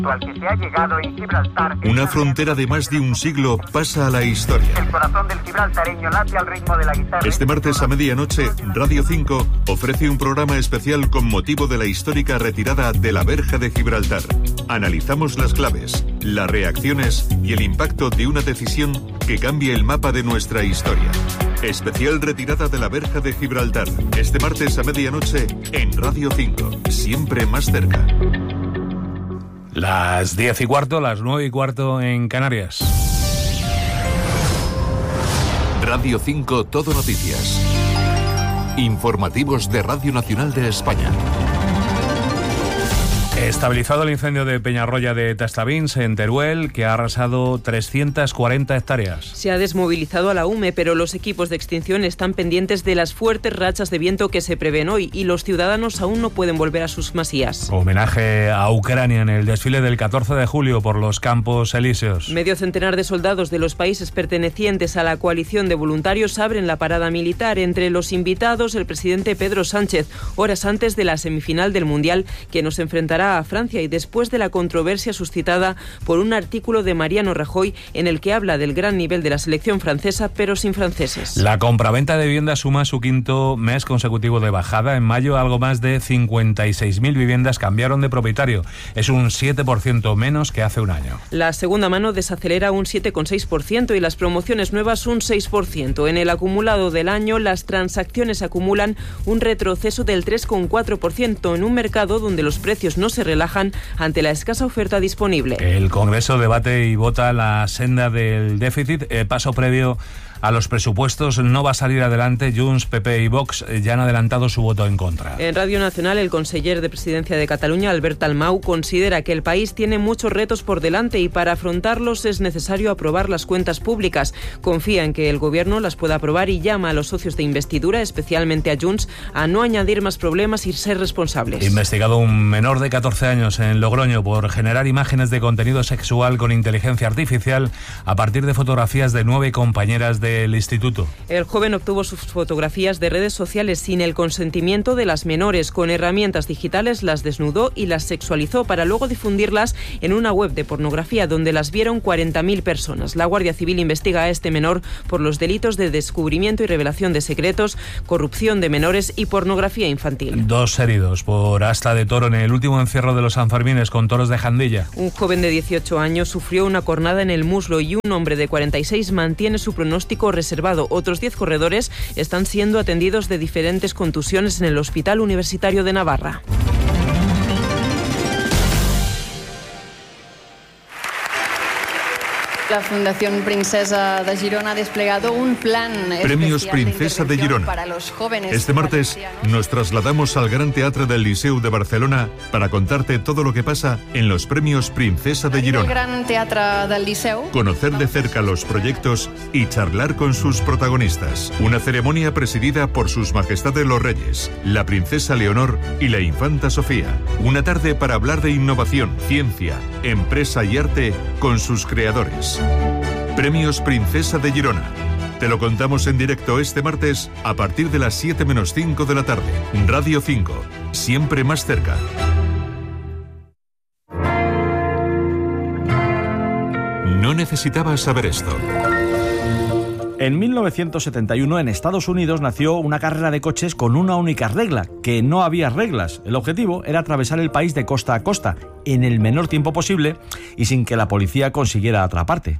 al que se ha llegado en Gibraltar. Una frontera de más de un siglo pasa a la historia. El corazón del gibraltareño late al ritmo de la guitarra. Este martes a medianoche, Radio 5 ofrece un programa especial con motivo de la histórica retirada de la Verja de Gibraltar. Analizamos las claves, las reacciones y el impacto de una decisión que cambia el mapa de nuestra historia. Especial retirada de la Verja de Gibraltar. Este martes a medianoche en Radio 5. Siempre más cerca. Las 10:15, las 9:15 en Canarias. Radio 5 Todo Noticias. Informativos de Radio Nacional de España. Estabilizado el incendio de Peñarroya de Tastavins, en Teruel, que ha arrasado 340 hectáreas. Se ha desmovilizado a la UME, pero los equipos de extinción están pendientes de las fuertes rachas de viento que se prevén hoy y los ciudadanos aún no pueden volver a sus masías. Homenaje a Ucrania en el desfile del 14 de julio por los Campos Elíseos. Medio centenar de soldados de los países pertenecientes a la coalición de voluntarios abren la parada militar. Entre los invitados, el presidente Pedro Sánchez, horas antes de la semifinal del Mundial, que nos enfrentará a Francia y después de la controversia suscitada por un artículo de Mariano Rajoy en el que habla del gran nivel de la selección francesa, pero sin franceses. La compraventa de viviendas suma su quinto mes consecutivo de bajada. En mayo, algo más de 56.000 viviendas cambiaron de propietario. Es un 7% menos que hace un año. La segunda mano desacelera un 7,6% y las promociones nuevas un 6%. En el acumulado del año, las transacciones acumulan un retroceso del 3,4% en un mercado donde los precios no se relajan ante la escasa oferta disponible. El Congreso debate y vota la senda del déficit. Paso previo a los presupuestos no va a salir adelante. Junts, PP y Vox ya han adelantado su voto en contra. En Radio Nacional, el conseller de Presidencia de Cataluña, Albert Almau, considera que el país tiene muchos retos por delante y para afrontarlos es necesario aprobar las cuentas públicas. Confía en que el Gobierno las pueda aprobar y llama a los socios de investidura, especialmente a Junts, a no añadir más problemas y ser responsables. Investigado un menor de 14 años en Logroño por generar imágenes de contenido sexual con inteligencia artificial a partir de fotografías de 9 compañeras del instituto. El joven obtuvo sus fotografías de redes sociales sin el consentimiento de las menores. Con herramientas digitales las desnudó y las sexualizó para luego difundirlas en una web de pornografía donde las vieron 40.000 personas. La Guardia Civil investiga a este menor por los delitos de descubrimiento y revelación de secretos, corrupción de menores y pornografía infantil. 2 heridos por asta de toro en el último encierro de los Sanfermines con toros de Jandilla. Un joven de 18 años sufrió una cornada en el muslo y un hombre de 46 mantiene su pronóstico reservado. Otros 10 corredores están siendo atendidos de diferentes contusiones en el Hospital Universitario de Navarra. La Fundación Princesa de Girona ha desplegado un plan Premios Princesa de Girona. Para los jóvenes. Este martes nos trasladamos al Gran Teatre del Liceu de Barcelona para contarte todo lo que pasa en los Premios Princesa de Girona. El Gran Teatre del Liceu. Conocer de cerca los proyectos y charlar con sus protagonistas. Una ceremonia presidida por sus majestades los reyes, la princesa Leonor y la infanta Sofía. Una tarde para hablar de innovación, ciencia, empresa y arte con sus creadores. Premios Princesa de Girona. Te lo contamos en directo este martes a partir de las 7 menos 5 de la tarde. Radio 5, siempre más cerca. No necesitabas saber esto. En 1971 en Estados Unidos nació una carrera de coches con una única regla, que no había reglas. El objetivo era atravesar el país de costa a costa, en el menor tiempo posible y sin que la policía consiguiera atraparte.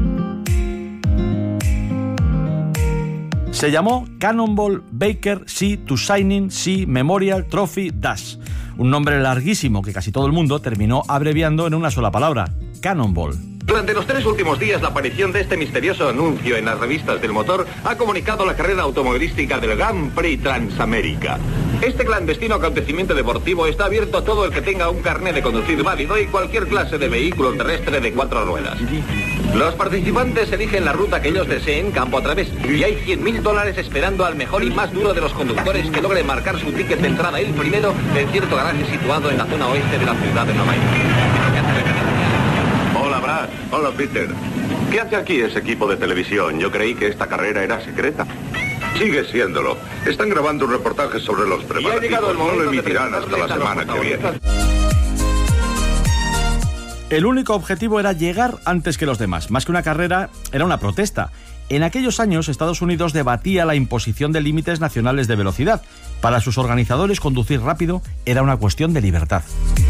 Se llamó Cannonball Baker Sea to Shining Sea Memorial Trophy Dash, un nombre larguísimo que casi todo el mundo terminó abreviando en una sola palabra, Cannonball. Durante los 3 últimos días, la aparición de este misterioso anuncio en las revistas del motor ha comunicado la carrera automovilística del Grand Prix Transamérica. Este clandestino acontecimiento deportivo está abierto a todo el que tenga un carnet de conducir válido y cualquier clase de vehículo terrestre de 4 ruedas. Los participantes eligen la ruta que ellos deseen campo a través y hay $100.000 esperando al mejor y más duro de los conductores que logre marcar su ticket de entrada el primero en cierto garaje situado en la zona oeste de la ciudad de Nueva York. Hola, Brad. Hola, Peter. ¿Qué hace aquí ese equipo de televisión? Yo creí que esta carrera era secreta. Sigue siéndolo. Están grabando un reportaje sobre los preparativos. No lo emitirán hasta la semana que viene. El único objetivo era llegar antes que los demás. Más que una carrera, era una protesta. En aquellos años, Estados Unidos debatía la imposición de límites nacionales de velocidad. Para sus organizadores, conducir rápido era una cuestión de libertad.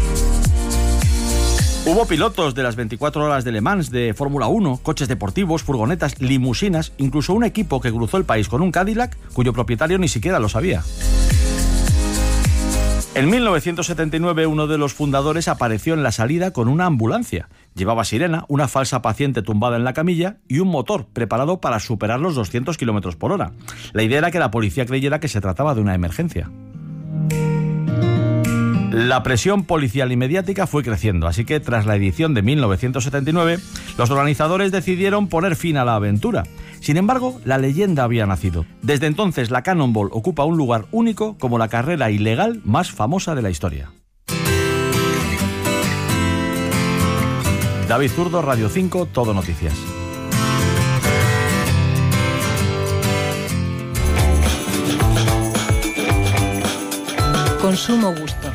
Hubo pilotos de las 24 horas de Le Mans, de Fórmula 1, coches deportivos, furgonetas, limusinas, incluso un equipo que cruzó el país con un Cadillac, cuyo propietario ni siquiera lo sabía. En 1979, uno de los fundadores apareció en la salida con una ambulancia. Llevaba sirena, una falsa paciente tumbada en la camilla y un motor preparado para superar los 200 km por hora. La idea era que la policía creyera que se trataba de una emergencia. La presión policial y mediática fue creciendo, así que tras la edición de 1979, los organizadores decidieron poner fin a la aventura. Sin embargo, la leyenda había nacido. Desde entonces, la Cannonball ocupa un lugar único como la carrera ilegal más famosa de la historia. David Zurdo, Radio 5, Todo Noticias. Consumo gusto.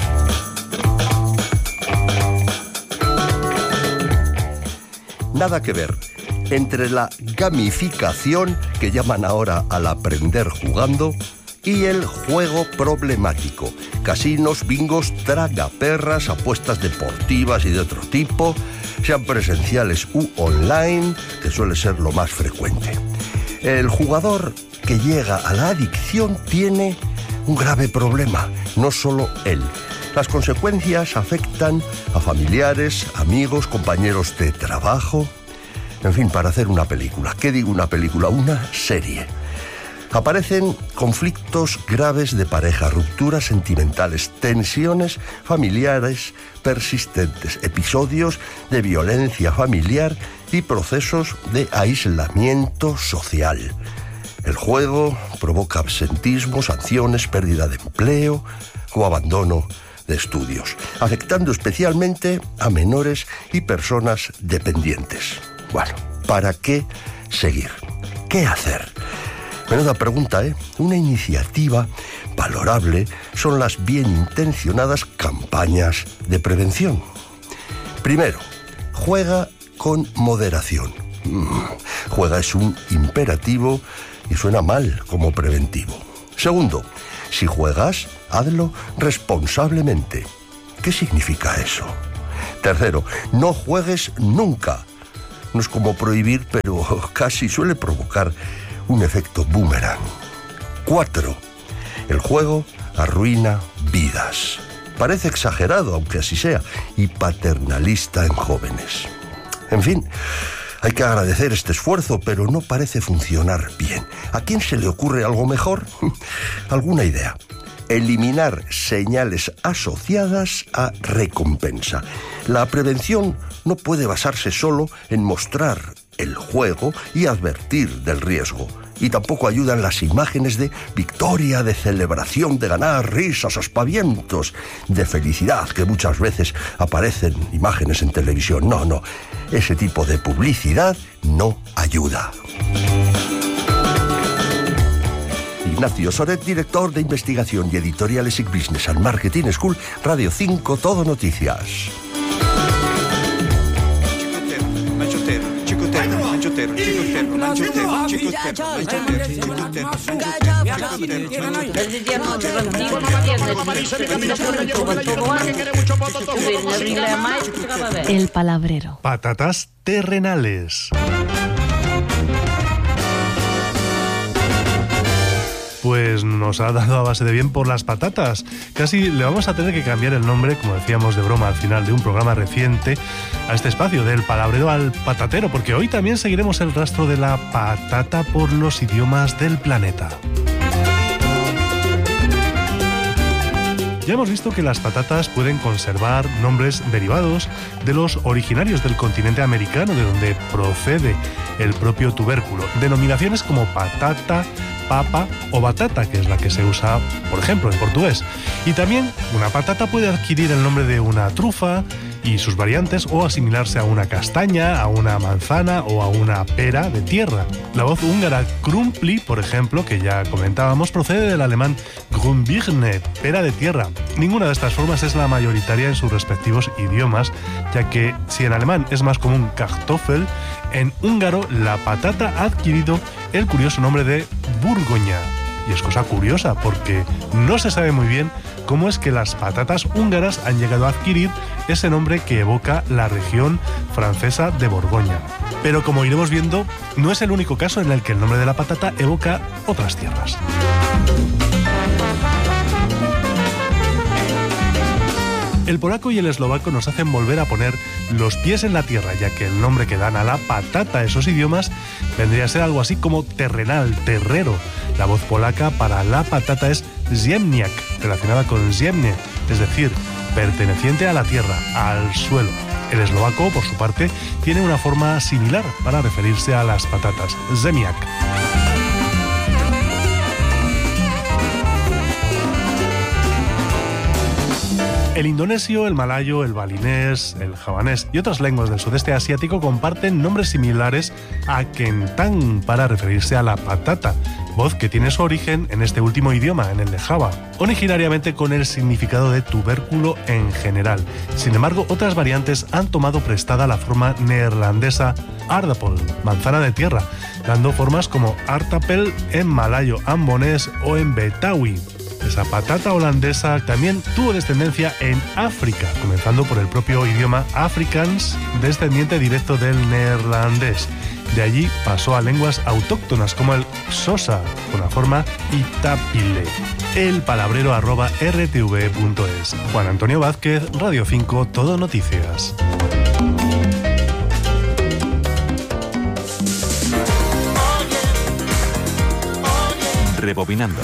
Nada que ver entre la gamificación, que llaman ahora al aprender jugando, y el juego problemático. Casinos, bingos, tragaperras, apuestas deportivas y de otro tipo, sean presenciales u online, que suele ser lo más frecuente. El jugador que llega a la adicción tiene un grave problema, no solo él. Las consecuencias afectan a familiares, amigos, compañeros de trabajo. En fin, para hacer una película. ¿Qué digo una película? Una serie. Aparecen conflictos graves de pareja, rupturas sentimentales, tensiones familiares persistentes, episodios de violencia familiar y procesos de aislamiento social. El juego provoca absentismo, sanciones, pérdida de empleo o abandono de estudios, afectando especialmente a menores y personas dependientes. Bueno, ¿para qué seguir? ¿Qué hacer? Menuda pregunta, ¿eh? Una iniciativa valorable son las bien intencionadas campañas de prevención. Primero, juega con moderación. Juega es un imperativo y suena mal como preventivo. Segundo, si juegas, hazlo responsablemente. ¿Qué significa eso? Tercero, no juegues nunca. No es como prohibir, pero casi suele provocar un efecto boomerang. 4. El juego arruina vidas. Parece exagerado, aunque así sea, y paternalista en jóvenes. En fin, hay que agradecer este esfuerzo, pero no parece funcionar bien. ¿A quién se le ocurre algo mejor? ¿Alguna idea? Eliminar señales asociadas a recompensa. La prevención no puede basarse solo en mostrar el juego y advertir del riesgo. Y tampoco ayudan las imágenes de victoria, de celebración, de ganar, risas, aspavientos, de felicidad, que muchas veces aparecen imágenes en televisión. No, ese tipo de publicidad no ayuda. Ignacio Soret, director de investigación y editoriales SIC Business and Marketing School, Radio 5, Todo Noticias. El palabrero. Patatas terrenales. Pues nos ha dado a base de bien por las patatas. Casi le vamos a tener que cambiar el nombre, como decíamos de broma al final de un programa reciente, a este espacio del palabrero al patatero, porque hoy también seguiremos el rastro de la patata por los idiomas del planeta. Ya hemos visto que las patatas pueden conservar nombres derivados de los originarios del continente americano, de donde procede el propio tubérculo. Denominaciones como patata, papa o batata, que es la que se usa, por ejemplo, en portugués. Y también una patata puede adquirir el nombre de una trufa y sus variantes, o asimilarse a una castaña, a una manzana o a una pera de tierra. La voz húngara Krumpli, por ejemplo, que ya comentábamos, procede del alemán Grünbirne, pera de tierra. Ninguna de estas formas es la mayoritaria en sus respectivos idiomas, ya que si en alemán es más común Kartoffel, en húngaro la patata ha adquirido el curioso nombre de Burgonya. Y es cosa curiosa porque no se sabe muy bien cómo es que las patatas húngaras han llegado a adquirir ese nombre que evoca la región francesa de Borgoña. Pero como iremos viendo, no es el único caso en el que el nombre de la patata evoca otras tierras. El polaco y el eslovaco nos hacen volver a poner los pies en la tierra, ya que el nombre que dan a la patata a esos idiomas vendría a ser algo así como terrenal, terrero. La voz polaca para la patata es ziemniak, relacionada con ziemnie, es decir, perteneciente a la tierra, al suelo. El eslovaco, por su parte, tiene una forma similar para referirse a las patatas, zemiak. El indonesio, el malayo, el balinés, el javanés y otras lenguas del sudeste asiático comparten nombres similares a kentang para referirse a la patata, voz que tiene su origen en este último idioma, en el de Java, originariamente con el significado de tubérculo en general. Sin embargo, otras variantes han tomado prestada la forma neerlandesa aardappel, manzana de tierra, dando formas como aardappel en malayo, ambonés o en betawi. Esa patata holandesa también tuvo descendencia en África, comenzando por el propio idioma Afrikaans, descendiente directo del neerlandés. De allí pasó a lenguas autóctonas como el Xhosa, con la forma Itapile. elpalabrero@rtv.es. Juan Antonio Vázquez, Radio 5, Todo Noticias. Rebobinando.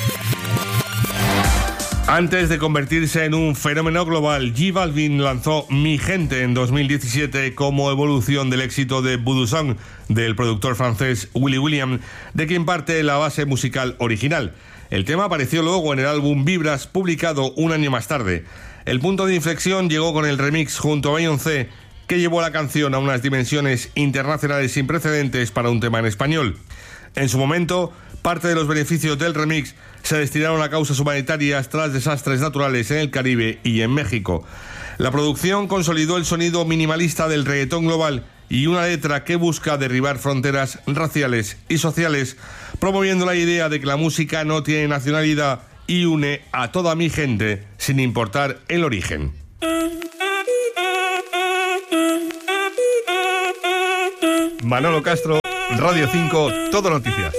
Antes de convertirse en un fenómeno global, J Balvin lanzó Mi Gente en 2017 como evolución del éxito de Voodoo Song del productor francés Willy William, de quien parte la base musical original. El tema apareció luego en el álbum Vibras, publicado un año más tarde. El punto de inflexión llegó con el remix junto a Beyoncé, que llevó la canción a unas dimensiones internacionales sin precedentes para un tema en español. En su momento, parte de los beneficios del remix se destinaron a causas humanitarias tras desastres naturales en el Caribe y en México. La producción consolidó el sonido minimalista del reggaetón global y una letra que busca derribar fronteras raciales y sociales, promoviendo la idea de que la música no tiene nacionalidad y une a toda mi gente sin importar el origen. Manolo Castro, Radio 5, Todo Noticias.